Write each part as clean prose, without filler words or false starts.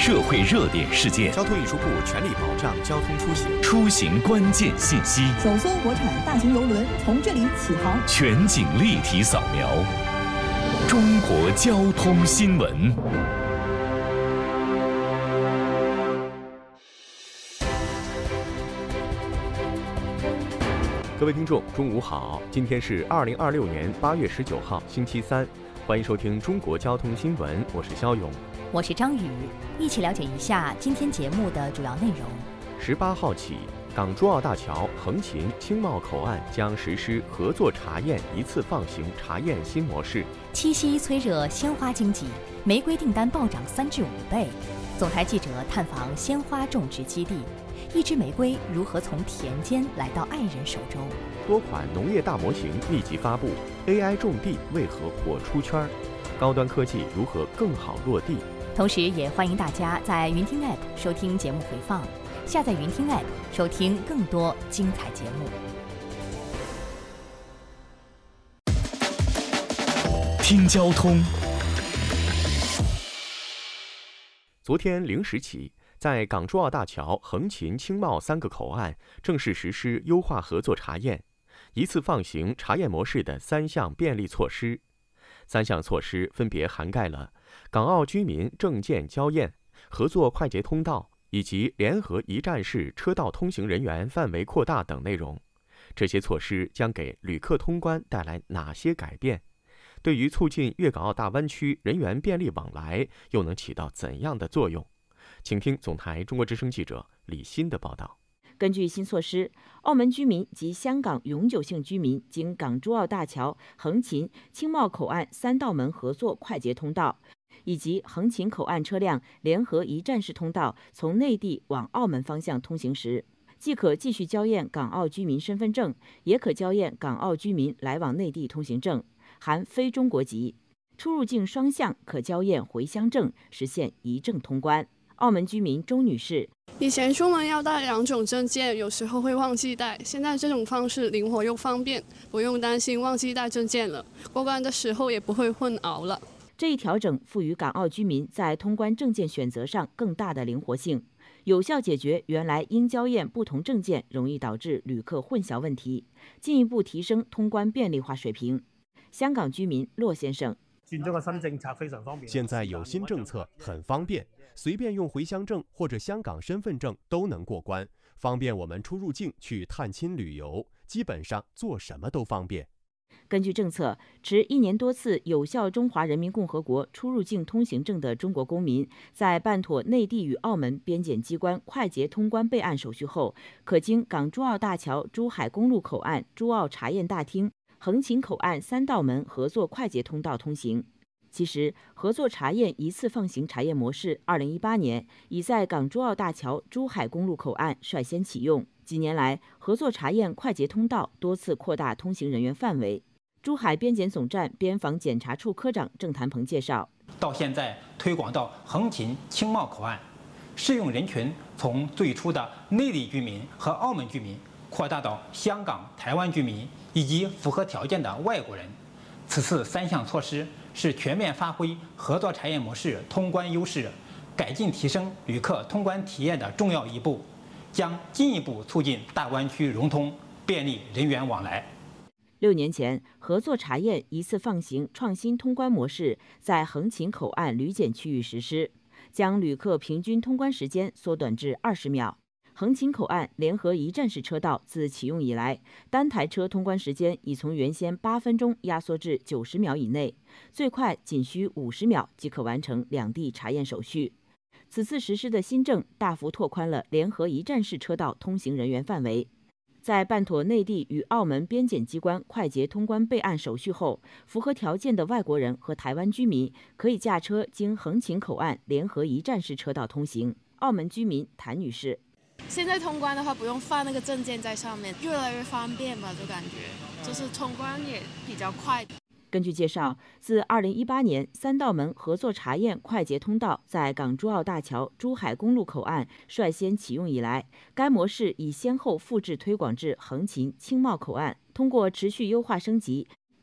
社会热点事件， 交通运输部全力保障交通出行， 出行关键信息， 首艘国产大型邮轮从这里起航， 全景立体扫描，中国交通新闻。 各位听众，中午好，今天是2026年8月19号，星期三，欢迎收听中国交通新闻，我是肖勇， 我是张宇，一起了解一下今天节目的主要内容。 18号起，港珠澳大桥横琴青茂口岸将实施合作查验一次放行查验新模式。 七夕催热鲜花经济，玫瑰订单暴涨3至5倍。总台记者探访鲜花种植基地，一枝玫瑰如何从田间来到爱人手中？ 多款农业大模型密集发布 ，AI 种地为何火出圈？高端科技如何更好落地？ 同时也欢迎大家在云听 App 收听节目回放，下载云听 App 收听更多精彩节目。 听交通。 昨天0时起，在港珠澳大桥、横琴、青茂3个口岸正式实施优化合作查验、一次放行查验模式的3项便利措施。3项措施分别涵盖了港澳居民证件交验、合作快捷通道以及联合一站式车道通行人员范围扩大等内容。这些措施将给旅客通关带来哪些改变？对于促进粤港澳大湾区人员便利往来又能起到怎样的作用？请听总台中国之声记者李欣的报道。 根据新措施，澳门居民及香港永久性居民经港珠澳大桥、横琴、青茂口岸3道门合作快捷通道，以及横琴口岸车辆联合一站式通道从内地往澳门方向通行时，既可继续交验港澳居民身份证，也可交验港澳居民来往内地通行证，含非中国籍。出入境双向可交验回乡证，实现一证通关。澳门居民周女士： 以前出门要带2种证件，有时候会忘记带，现在这种方式灵活又方便，不用担心忘记带证件了，过关的时候也不会混淆了。 这一调整赋予港澳居民在通关证件选择上更大的灵活性，有效解决原来因交验不同证件容易导致旅客混淆问题，进一步提升通关便利化水平。香港居民骆先生： 现在有新政策很方便，随便用回乡证或者香港身份证都能过关，方便我们出入境去探亲旅游，基本上做什么都方便。 根据政策，持1年多次有效中华人民共和国出入境通行证的中国公民，在办妥内地与澳门边检机关快捷通关备案手续后，可经港珠澳大桥珠海公路口岸珠澳查验大厅、横琴口岸3道门合作快捷通道通行。其实，合作查验一次放行查验模式2018年已在港珠澳大桥珠海公路口岸率先启用。几年来，合作查验快捷通道多次扩大通行人员范围。珠海边检总站边防检查处科长郑谭鹏介绍， 到现在推广到横琴、青茂口岸，适用人群从最初的内地居民和澳门居民扩大到香港、台湾居民以及符合条件的外国人。此次3项措施是全面发挥合作查验模式通关优势，改进提升旅客通关体验的重要一步，将进一步促进大湾区融通，便利人员往来。 6年前，合作查验一次放行创新通关模式在横琴口岸旅检区域实施，将旅客平均通关时间缩短至20秒。横琴口岸联合一站式车道自启用以来，单台车通关时间已从原先8分钟压缩至90秒以内，最快仅需50秒即可完成两地查验手续。此次实施的新政大幅拓宽了联合一站式车道通行人员范围。在办妥内地与澳门边检机关快捷通关备案手续后，符合条件的外国人和台湾居民可以驾车经横琴口岸联合一站式车道通行。澳门居民谭女士： 现在通关的话，不用放那个证件在上面，越来越方便吧，就感觉就是通关也比较快。 根据介绍，自2018年3道门合作查验快捷通道在港珠澳大桥珠海公路口岸率先启用以来，该模式已先后复制推广至横琴、青茂口岸，通过持续优化升级，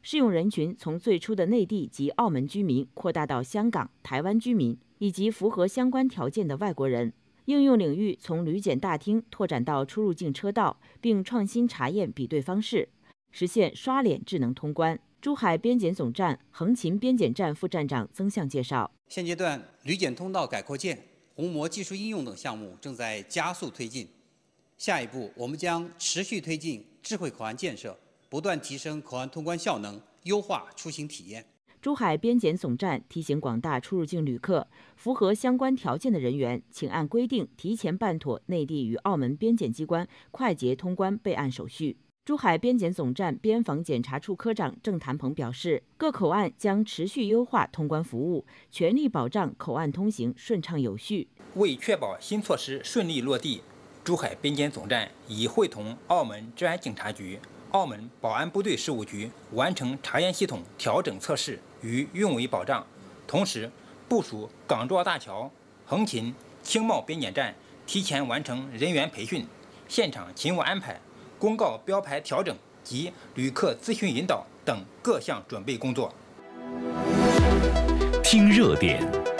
适用人群从最初的内地及澳门居民扩大到香港、台湾居民以及符合相关条件的外国人。应用领域从旅检大厅拓展到出入境车道，并创新查验比对方式，实现刷脸智能通关。珠海边检总站横琴边检站副站长曾向介绍， 现阶段旅检通道改扩建、虹膜技术应用等项目正在加速推进。下一步，我们将持续推进智慧口岸建设，不断提升口岸通关效能，优化出行体验。 珠海边检总站提醒广大出入境旅客，符合相关条件的人员，请按规定提前办妥内地与澳门边检机关快捷通关备案手续。珠海边检总站边防检查处科长郑谭鹏表示，各口岸将持续优化通关服务，全力保障口岸通行顺畅有序。 为确保新措施顺利落地，珠海边检总站已会同澳门治安警察局、澳门保安部队事务局完成查验系统调整测试与运维保障，同时部署港珠澳大桥、横琴、青茂边检站提前完成人员培训、现场勤务安排、公告标牌调整及旅客咨询引导等各项准备工作。 听热点。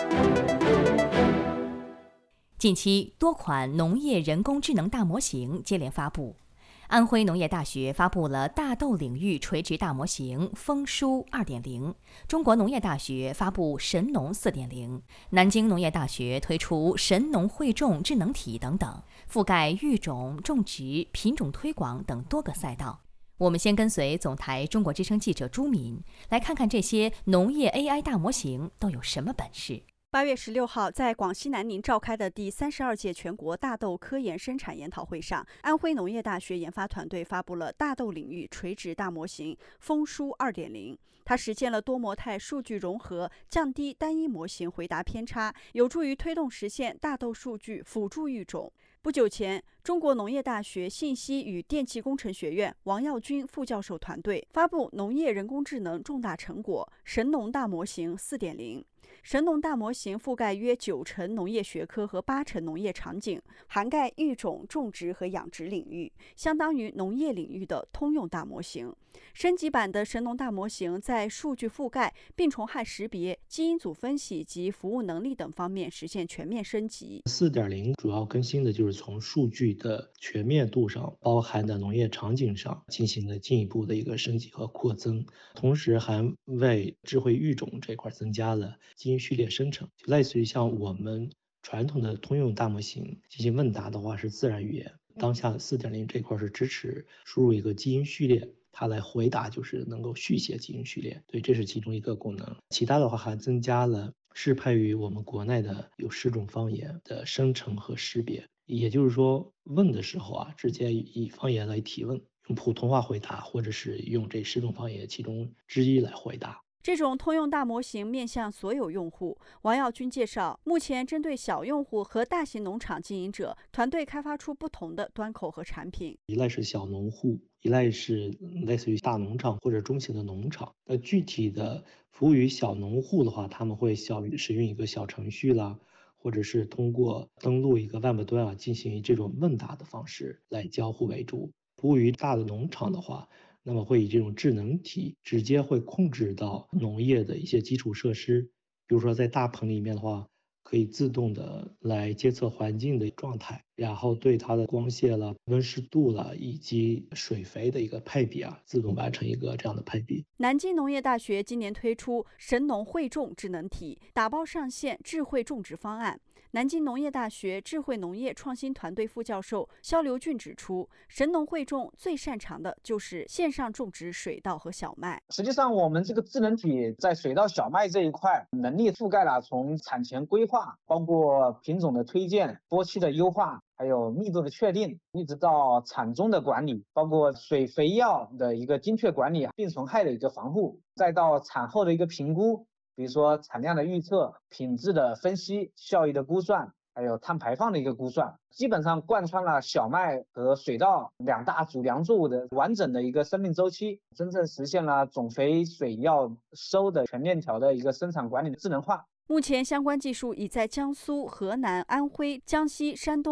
近期多款农业人工智能大模型接连发布。安徽农业大学发布了大豆领域垂直大模型丰舒 2.0， 中国农业大学发布神农 4.0， 南京农业大学推出神农汇种智能体等等，覆盖育种、种植、品种推广等多个赛道。我们先跟随总台中国之声记者朱敏，来看看这些农业 AI 大模型都有什么本事。 8月16号，在广西南宁召开的第32届全国大豆科研生产研讨会上，安徽农业大学研发团队发布了大豆领域垂直大模型丰舒 2.0。它实现了多模态数据融合，降低单一模型回答偏差，有助于推动实现大豆数据辅助育种。不久前，中国农业大学信息与电气工程学院王耀军副教授团队发布农业人工智能重大成果神农大模型 4.0。神农大模型覆盖约90%农业学科和80%农业场景，涵盖育种、种植和养殖领域，相当于农业领域的通用大模型。升级版的神农大模型在数据覆盖、病虫害识别、基因组分析及服务能力等方面实现全面升级。 4.0 主要更新的就是从数据的全面度上，包含的农业场景上进行了进一步的一个升级和扩增，同时还为智慧育种这块增加了基因序列生成，就类似于像我们传统的通用大模型进行问答的话是自然语言，当下 4.0 这块是支持输入一个基因序列，它来回答就是能够续写基因序列，对，这是其中一个功能。其他的话还增加了适配于我们国内的有10种方言的生成和识别，也就是说问的时候直接以方言来提问，用普通话回答，或者是用这10种方言其中之一来回答。 这种通用大模型面向所有用户。王耀军介绍，目前针对小用户和大型农场经营者，团队开发出不同的端口和产品。 一类是小农户，一类是类似于大农场或者中型的农场。那具体的服务于小农户的话，他们会使用一个小程序啦，或者是通过登录一个 Web 端进行这种问答的方式来交互为主。服务于大的农场的话，那么会以这种智能体直接会控制到农业的一些基础设施，比如说在大棚里面的话，可以自动的来监测环境的状态，然后对它的光线了、温湿度了以及水肥的一个配比自动完成一个这样的配比。 南京农业大学今年推出神农汇种智能体，打包上线智慧种植方案。南京农业大学智慧农业创新团队副教授肖刘俊指出，神农汇种最擅长的就是线上种植水稻和小麦。 实际上我们这个智能体在水稻小麦这一块能力覆盖了从产前规划，包括品种的推荐、播期的优化，还有密度的确定，一直到产中的管理，包括水肥药的一个精确管理、病虫害的一个防护，再到产后的一个评估，比如说产量的预测、品质的分析、效益的估算，还有碳排放的一个估算，基本上贯穿了小麦和水稻2大主粮作物的完整的一个生命周期，真正实现了种肥水药收的全链条的一个生产管理的智能化。 目前相关技术已在江苏、河南、安徽、江西、山东